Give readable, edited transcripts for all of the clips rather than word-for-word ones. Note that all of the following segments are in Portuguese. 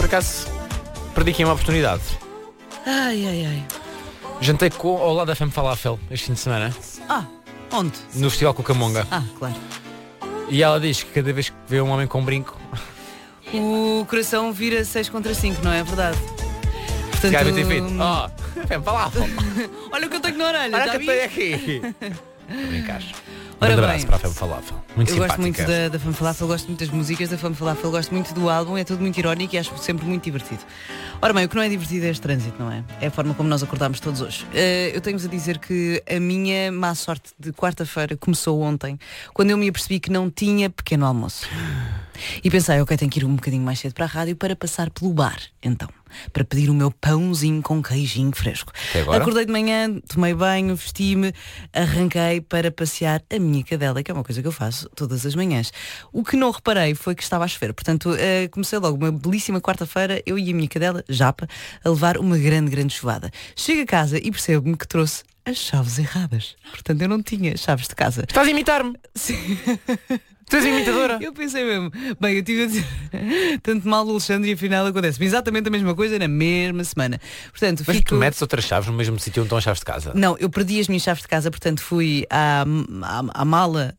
acaso, perdi aqui uma oportunidade. Ai. Jantei ao lado da Femme Falafel este fim de semana, Onde? no Festival Cucamonga. Claro. E ela diz que cada vez que vê um homem com brinco, O coração vira 6 contra 5, não é verdade? se calhar Portanto, tem feito. Femme Falafel. olha o que eu tenho na orelha, Olha já que vi? tem aqui. Brincar. Ora Grande bem, abraço para a Femme Falafel. Muito eu simpática. gosto muito da Femme Falafel, gosto muito das músicas da Femme Falafel, gosto muito do álbum, é tudo muito irónico e acho sempre muito divertido. Ora bem, o que não é divertido é este trânsito, não é? É a forma como nós acordámos todos hoje. Eu tenho-vos a dizer que a minha má sorte de quarta-feira começou ontem, quando eu me apercebi que não tinha pequeno almoço. E pensei, ok, tenho que ir um bocadinho mais cedo para a rádio para passar pelo bar, então, para pedir o meu pãozinho com queijinho fresco. Acordei de manhã, tomei banho, vesti-me, arranquei para passear a minha cadela, que é uma coisa que eu faço todas as manhãs. O que não reparei foi que estava a chover, portanto, comecei logo uma belíssima quarta-feira, eu e a minha cadela, Japa, a levar uma grande chuvada. Chego a casa e percebo-me que trouxe as chaves erradas. Portanto, eu não tinha chaves de casa. Estás a imitar-me? Sim. Tu és imitadora? Eu pensei mesmo, bem, eu tive a dizer tanto mal do Alexandre e afinal acontece exatamente a mesma coisa na mesma semana. Portanto, Mas tu metes outras chaves no mesmo sítio onde estão as chaves de casa? Não, eu perdi as minhas chaves de casa, portanto fui à mala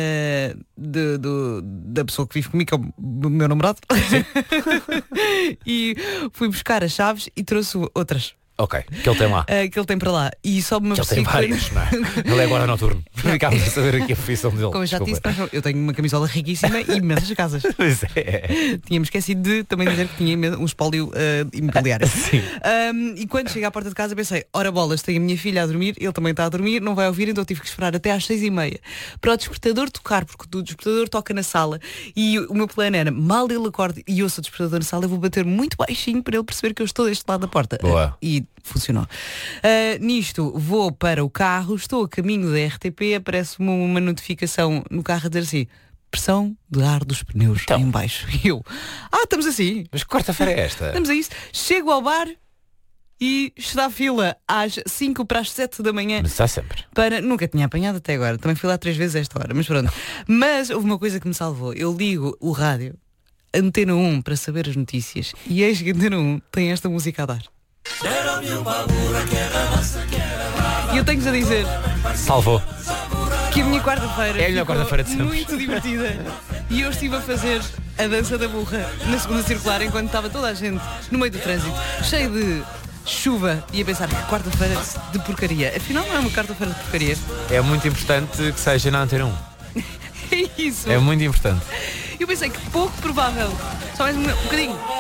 da pessoa que vive comigo, que é o meu namorado. E fui buscar as chaves e trouxe outras. Ok, que ele tem lá. Que ele tem para lá. E só me Que ele tem várias, não é? Ele é guarda noturno. Ficámos a saber aqui a profissão dele. Como eu já disse, eu tenho uma camisola riquíssima e imensas casas. Pois é. Tínhamos esquecido de também dizer que tinha um espólio imobiliário. Sim. E quando cheguei à porta de casa pensei, ora bolas, tenho a minha filha a dormir, ele também está a dormir, não vai ouvir, então tive que esperar até às 6h30 para o despertador tocar, porque o despertador toca na sala e o meu plano era, mal ele acorde e ouça o despertador na sala, eu vou bater muito baixinho para ele perceber que eu estou deste lado da porta. Boa. E funcionou. Nisto vou para o carro, estou a caminho da RTP, aparece-me uma notificação no carro a dizer assim, pressão de ar dos pneus em baixo. E eu, estamos assim. Mas que quarta-feira é esta? Estamos a isso. Chego ao bar e está a fila às 5 para as 7 da manhã. Mas está sempre. Nunca tinha apanhado até agora. Também fui lá 3 vezes a esta hora, mas pronto. Mas houve uma coisa que me salvou. Eu ligo o rádio, Antena 1, para saber as notícias. E eis que a Antena 1 tem esta música a dar. E eu tenho-vos a dizer, salvou, que a minha quarta-feira é a melhor quarta-feira de sempre. Muito divertida. E eu estive a fazer a dança da burra na segunda circular enquanto estava toda a gente no meio do trânsito, cheio de chuva, e a pensar que quarta-feira de porcaria. Afinal não é uma quarta-feira de porcaria. É muito importante que seja na Antena 1. É isso. É muito importante. Eu pensei que pouco provável. Só mais um bocadinho.